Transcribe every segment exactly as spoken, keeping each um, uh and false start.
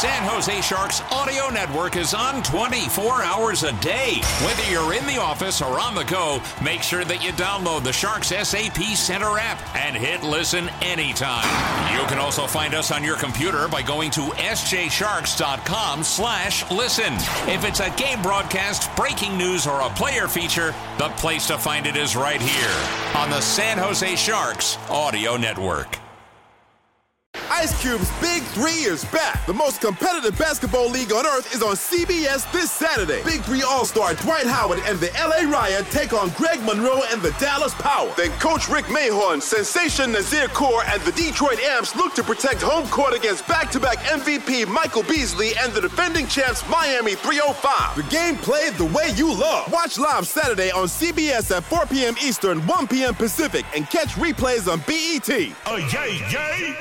San Jose Sharks Audio Network is on twenty-four hours a day. Whether you're in the office or on the go, make sure that you download the Sharks S A P Center app and hit listen anytime. You can also find us on your computer by going to s j sharks dot com slash listen. If it's a game broadcast, breaking news, or a player feature, the place to find it is right here on the San Jose Sharks Audio Network. Ice Cube's Big Three is back. The most competitive basketball league on earth is on C B S this Saturday. Big Three All-Star Dwight Howard and the L A Riot take on Greg Monroe and the Dallas Power. Then Coach Rick Mahorn, Sensation Nazir Kaur, and the Detroit Amps look to protect home court against back-to-back M V P Michael Beasley and the defending champs Miami three oh five. The game played the way you love. Watch live Saturday on C B S at four p.m. Eastern, one p.m. Pacific, and catch replays on B E T. Oh, yay, yay!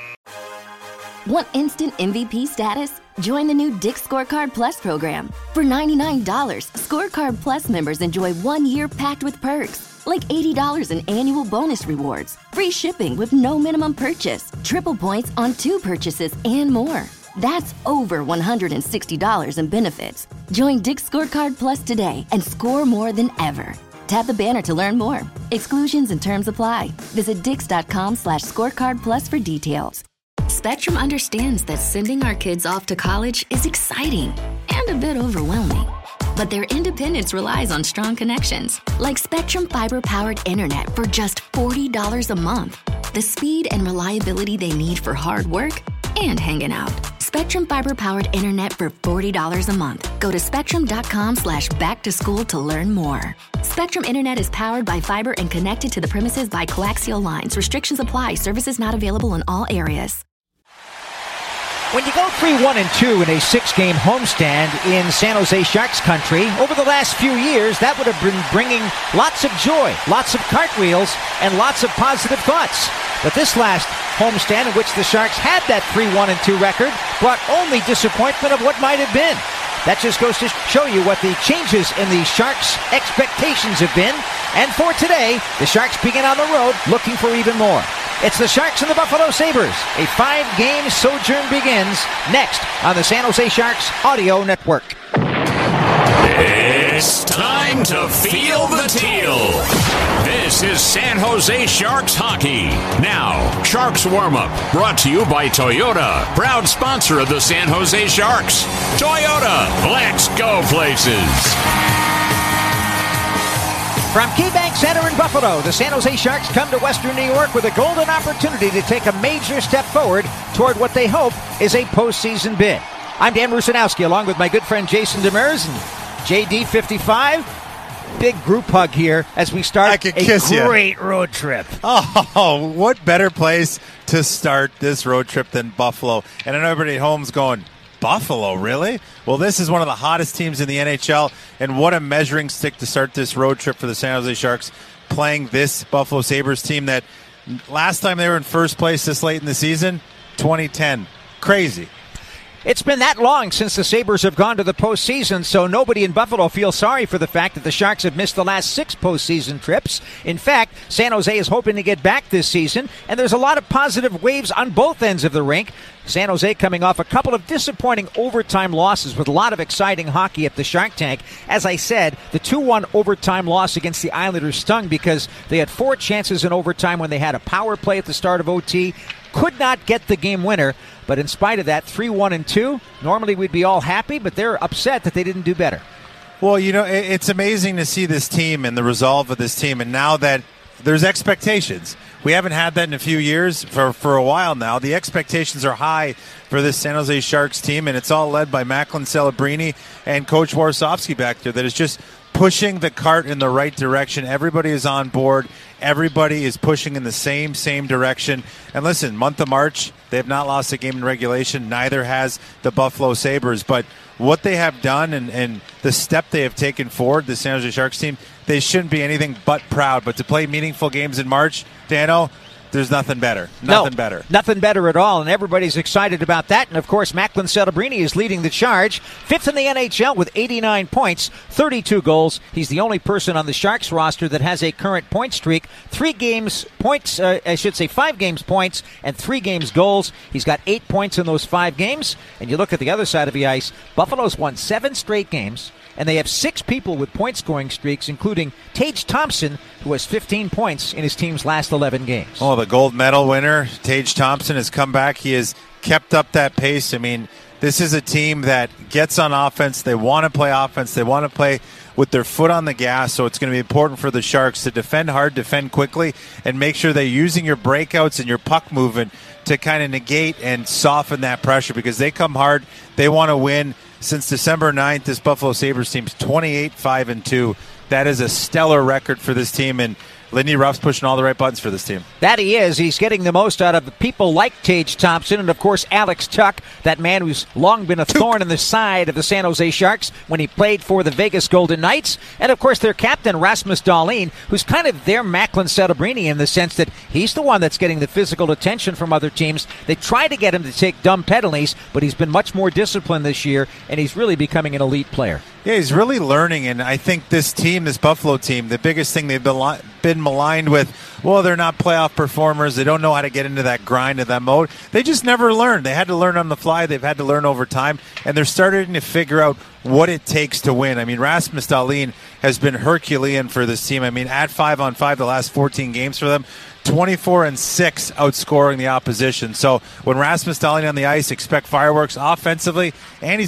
Want instant M V P status? Join the new Dick's Scorecard Plus program. For ninety-nine dollars, Scorecard Plus members enjoy one year packed with perks, like eighty dollars in annual bonus rewards, free shipping with no minimum purchase, triple points on two purchases, and more. That's over one hundred sixty dollars in benefits. Join Dick's Scorecard Plus today and score more than ever. Tap the banner to learn more. Exclusions and terms apply. Visit dix.com slash scorecard plus for details. Spectrum understands that sending our kids off to college is exciting and a bit overwhelming. But their independence relies on strong connections, like Spectrum fiber-powered internet for just forty dollars a month. The speed and reliability they need for hard work and hanging out. Spectrum fiber-powered internet for forty dollars a month. Go to spectrum.com slash back to school to learn more. Spectrum Internet is powered by fiber and connected to the premises by coaxial lines. Restrictions apply. Services not available in all areas. When you go three one and two in a six-game homestand in San Jose Sharks country, over the last few years, that would have been bringing lots of joy, lots of cartwheels, and lots of positive thoughts. But this last homestand in which the Sharks had that three one and two record brought only disappointment of what might have been. That just goes to show you what the changes in the Sharks' expectations have been. And for today, the Sharks begin on the road looking for even more. It's the Sharks and the Buffalo Sabres. A five-game sojourn begins next on the San Jose Sharks Audio Network. It's time to feel the teal. This is San Jose Sharks hockey. Now, Sharks warm-up, brought to you by Toyota, proud sponsor of the San Jose Sharks. Toyota, let's go places. From KeyBank Center in Buffalo, the San Jose Sharks come to Western New York with a golden opportunity to take a major step forward toward what they hope is a postseason bid. I'm Dan Rusanowski, along with my good friend Jason Demers and J D fifty-five. Big group hug here as we start a great you. road trip. Oh, what better place to start this road trip than Buffalo? And I know everybody at home's going, Buffalo, really? Well, this is one of the hottest teams in the N H L, and what a measuring stick to start this road trip for the San Jose Sharks, playing this Buffalo Sabres team that last time they were in first place this late in the season, twenty ten. Crazy. It's been that long since the Sabres have gone to the postseason, so nobody in Buffalo feels sorry for the fact that the Sharks have missed the last six postseason trips. In fact, San Jose is hoping to get back this season, and there's a lot of positive waves on both ends of the rink. San Jose coming off a couple of disappointing overtime losses with a lot of exciting hockey at the Shark Tank. As I said, the two one overtime loss against the Islanders stung because they had four chances in overtime when they had a power play at the start of O T. Could not get the game winner, but in spite of that, three one and two, normally we'd be all happy, but they're upset that they didn't do better. Well, you know, it's amazing to see this team and the resolve of this team, and now that there's expectations. We haven't had that in a few years, for, for a while now. The expectations are high for this San Jose Sharks team, and it's all led by Macklin Celebrini and Coach Warsofsky back there that is just pushing the cart in the right direction. Everybody is on board. Everybody is pushing in the same, same direction. And listen, month of March, they have not lost a game in regulation. Neither has the Buffalo Sabres. But what they have done and, and the step they have taken forward, the San Jose Sharks team, they shouldn't be anything but proud. But to play meaningful games in March, Dano, there's nothing better. Nothing no, better. Nothing better at all, and everybody's excited about that. And, of course, Macklin Celebrini is leading the charge, fifth in the N H L with eighty-nine points, thirty-two goals. He's the only person on the Sharks roster that has a current point streak. Three games points, uh, I should say five games points, and three games goals. He's got eight points in those five games. And you look at the other side of the ice, Buffalo's won seven straight games. And they have six people with point-scoring streaks, including Tage Thompson, who has fifteen points in his team's last eleven games. Oh, the gold medal winner, Tage Thompson, has come back. He has kept up that pace. I mean, this is a team that gets on offense. They want to play offense. They want to play with their foot on the gas, so it's going to be important for the Sharks to defend hard, defend quickly, and make sure they're using your breakouts and your puck movement to kind of negate and soften that pressure, because they come hard. They want to win. Since December ninth, this Buffalo Sabres team's twenty-eight five and two. That is a stellar record for this team, and Lindy Ruff's pushing all the right buttons for this team. That he is. He's getting the most out of people like Tage Thompson and, of course, Alex Tuch, that man who's long been a thorn in the side of the San Jose Sharks when he played for the Vegas Golden Knights. And, of course, their captain, Rasmus Dahlin, who's kind of their Macklin Celebrini in the sense that he's the one that's getting the physical attention from other teams. They try to get him to take dumb penalties, but he's been much more disciplined this year, and he's really becoming an elite player. Yeah, he's really learning, and I think this team, this Buffalo team, the biggest thing they've been, li- been maligned with, well, they're not playoff performers. They don't know how to get into that grind and that mode. They just never learned. They had to learn on the fly. They've had to learn over time, and they're starting to figure out what it takes to win. I mean, Rasmus Dahlin has been Herculean for this team. I mean, at five on five the last fourteen games for them, twenty-four and six outscoring the opposition. So when Rasmus Dahlin on the ice, expect fireworks offensively, and he's